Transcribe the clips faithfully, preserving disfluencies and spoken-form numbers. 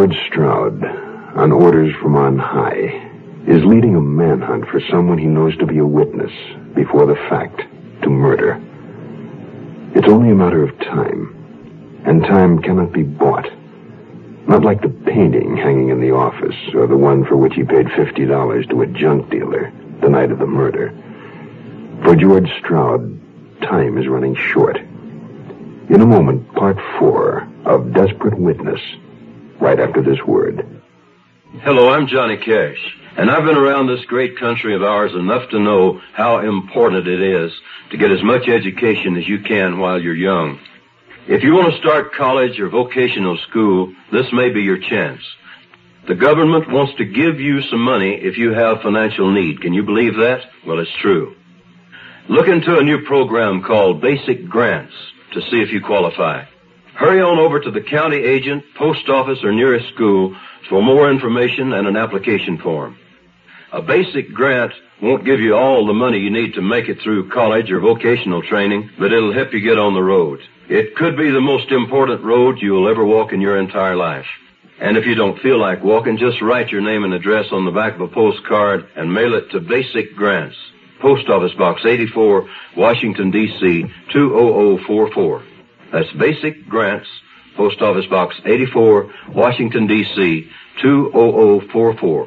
George Stroud, on orders from on high, is leading a manhunt for someone he knows to be a witness before the fact to murder. It's only a matter of time, and time cannot be bought. Not like the painting hanging in the office, or the one for which he paid fifty dollars to a junk dealer the night of the murder. For George Stroud, time is running short. In a moment, part four of Desperate Witness, right after this word. Hello, I'm Johnny Cash, and I've been around this great country of ours enough to know how important it is to get as much education as you can while you're young. If you want to start college or vocational school, this may be your chance. The government wants to give you some money if you have financial need. Can you believe that? Well, it's true. Look into a new program called Basic Grants to see if you qualify. Hurry on over to the county agent, post office, or nearest school for more information and an application form. A basic grant won't give you all the money you need to make it through college or vocational training, but it'll help you get on the road. It could be the most important road you'll ever walk in your entire life. And if you don't feel like walking, just write your name and address on the back of a postcard and mail it to Basic Grants, Post Office Box eighty-four, Washington, D C two zero zero four four. That's Basic Grants, Post Office Box eighty-four, Washington, D C two zero zero four four.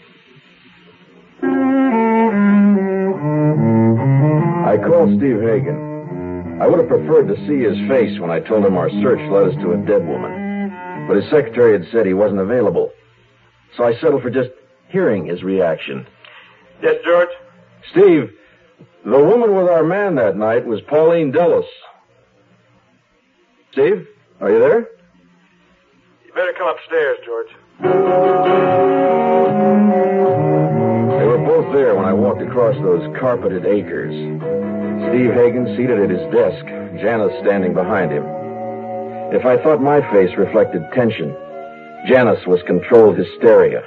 I called Steve Hagen. I would have preferred to see his face when I told him our search led us to a dead woman. But his secretary had said he wasn't available. So I settled for just hearing his reaction. Yes, George? Steve, the woman with our man that night was Pauline Dulles. Steve, are you there? You better come upstairs, George. They were both there when I walked across those carpeted acres. Steve Hagen seated at his desk, Janice standing behind him. If I thought my face reflected tension, Janice was controlled hysteria.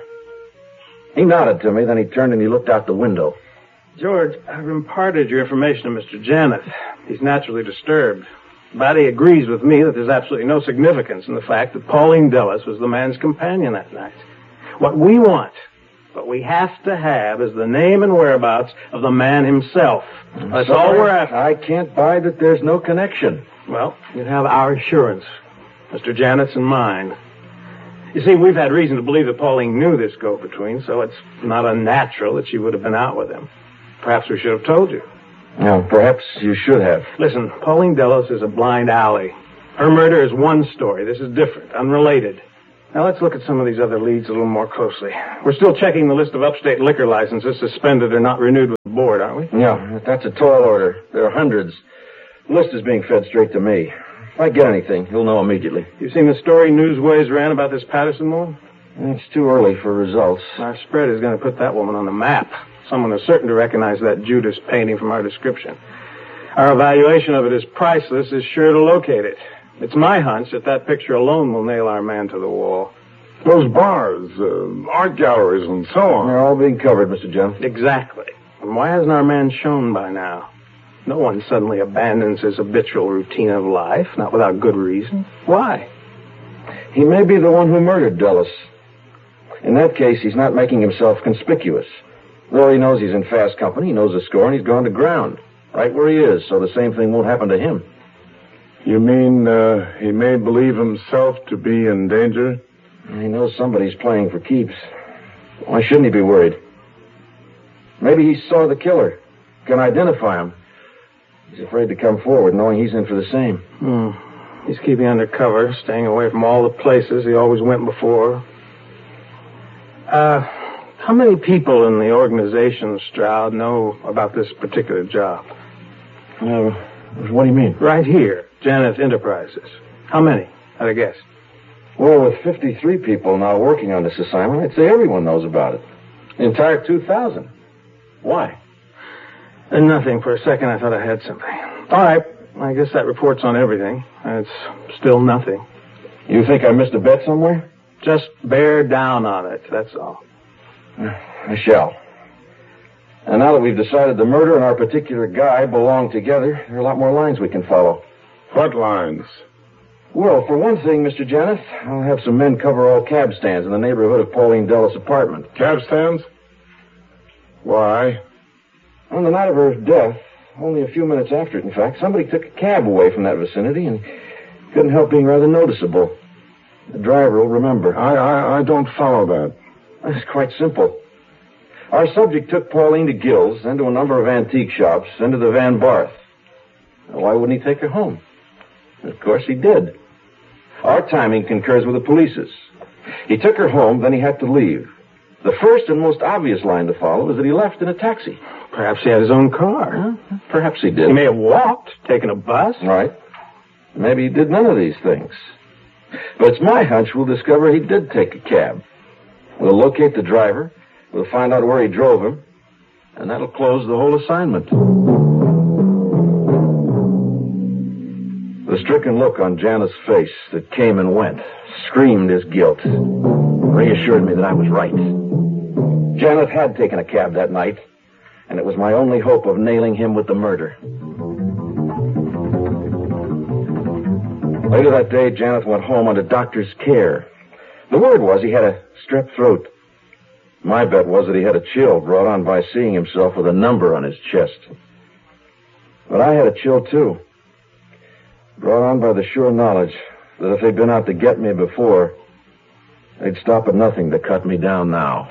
He nodded to me, then he turned and he looked out the window. George, I've imparted your information to Mister Janeth. He's naturally disturbed. But he agrees with me that there's absolutely no significance in the fact that Pauline Dulles was the man's companion that night. What we want, what we have to have, is the name and whereabouts of the man himself. That's Sorry, all we're after. I can't buy that there's no connection. Well, you have our assurance, Mister Janeth's and mine. You see, we've had reason to believe that Pauline knew this go-between, so it's not unnatural that she would have been out with him. Perhaps we should have told you. Well, perhaps you should have. Listen, Pauline Dulles is a blind alley. Her murder is one story. This is different, unrelated. Now, let's look at some of these other leads a little more closely. We're still checking the list of upstate liquor licenses suspended or not renewed with the board, aren't we? Yeah, that's a tall order. There are hundreds. The list is being fed straight to me. If I get anything, you'll know immediately. You've seen the story Newsways ran about this Patterson woman? It's too early for results. Our spread is going to put that woman on the map. Someone is certain to recognize that Judas painting from our description. Our evaluation of it as priceless is sure to locate it. It's my hunch that that picture alone will nail our man to the wall. Those bars, uh, art galleries, and so on. They're all being covered, Mister Jones. Exactly. And why hasn't our man shown by now? No one suddenly abandons his habitual routine of life, not without good reason. Why? He may be the one who murdered Dulles. In that case, he's not making himself conspicuous. Though he knows he's in fast company, he knows the score, and he's gone to ground. Right where he is, so the same thing won't happen to him. You mean uh, he may believe himself to be in danger? He knows somebody's playing for keeps. Why shouldn't he be worried? Maybe he saw the killer, can identify him. He's afraid to come forward, knowing he's in for the same. Hmm. He's keeping under cover, staying away from all the places he always went before. Uh, how many people in the organization, Stroud, know about this particular job? Uh, what do you mean? Right here, Janeth Enterprises. How many, I'd have guessed? Well, with fifty-three people now working on this assignment, I'd say everyone knows about it. The entire two thousand. Why? And nothing. For a second, I thought I had something. All right. I guess that reports on everything. It's still nothing. You think I missed a bet somewhere? Just bear down on it, that's all. I shall. And now that we've decided the murder and our particular guy belong together, there are a lot more lines we can follow. What lines? Well, for one thing, Mister Janeth, I'll have some men cover all cab stands in the neighborhood of Pauline Dulles' apartment. Cab stands? Why? On the night of her death, only a few minutes after it, in fact, somebody took a cab away from that vicinity and couldn't help being rather noticeable. The driver will remember. I, I, I don't follow that. It's quite simple. Our subject took Pauline to Gill's, then to a number of antique shops, then to the Van Barth. Why wouldn't he take her home? Of course he did. Our timing concurs with the police's. He took her home, then he had to leave. The first and most obvious line to follow is that he left in a taxi. Perhaps he had his own car. Huh? Perhaps he did. He may have walked, taken a bus. Right. Maybe he did none of these things. But it's my hunch we'll discover he did take a cab. We'll locate the driver, we'll find out where he drove him, and that'll close the whole assignment. The stricken look on Janeth's face that came and went screamed his guilt, reassured me that I was right. Janeth had taken a cab that night, and it was my only hope of nailing him with the murder. Later that day, Janeth went home under doctor's care. The word was he had a strep throat. My bet was that he had a chill brought on by seeing himself with a number on his chest. But I had a chill, too. Brought on by the sure knowledge that if they'd been out to get me before, they'd stop at nothing to cut me down now.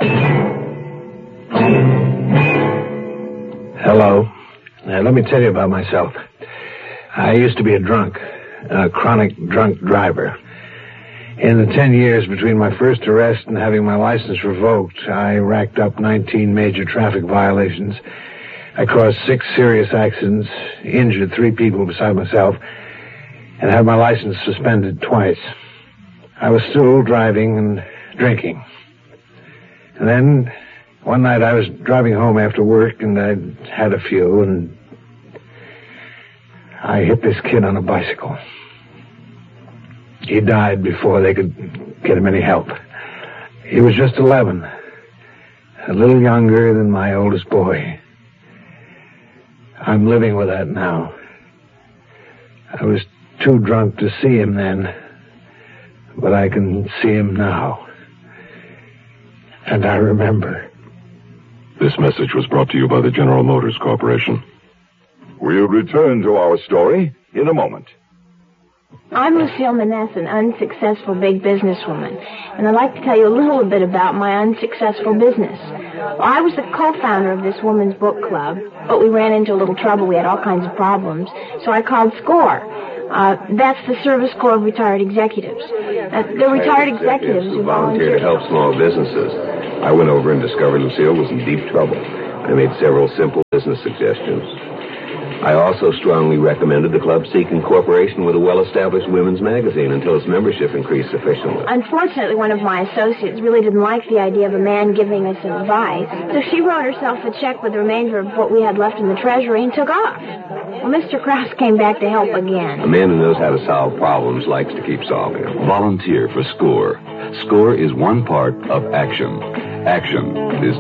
Hello. Now, let me tell you about myself. I used to be a drunk, a chronic drunk driver. In the ten years between my first arrest and having my license revoked, I racked up nineteen major traffic violations. I caused six serious accidents, injured three people beside myself, and had my license suspended twice. I was still driving and drinking. And then, one night I was driving home after work, and I'd had a few, and I hit this kid on a bicycle. He died before they could get him any help. He was just eleven, a little younger than my oldest boy. I'm living with that now. I was too drunk to see him then, but I can see him now. And I remember. This message was brought to you by the General Motors Corporation. We'll return to our story in a moment. I'm Lucille Maness, an unsuccessful big businesswoman, and I'd like to tell you a little bit about my unsuccessful business. Well, I was the co-founder of this woman's book club, but we ran into a little trouble. We had all kinds of problems, so I called SCORE. Uh, that's the Service Corps of Retired Executives. Uh, the retired executives who volunteer to help small businesses. I went over and discovered Lucille was in deep trouble. I made several simple business suggestions. I also strongly recommended the club seek incorporation with a well-established women's magazine until its membership increased sufficiently. Unfortunately, one of my associates really didn't like the idea of a man giving us advice, so she wrote herself a check with the remainder of what we had left in the treasury and took off. Well, Mister Krause came back to help again. A man who knows how to solve problems likes to keep solving them. Volunteer for SCORE. SCORE is one part of action. Action is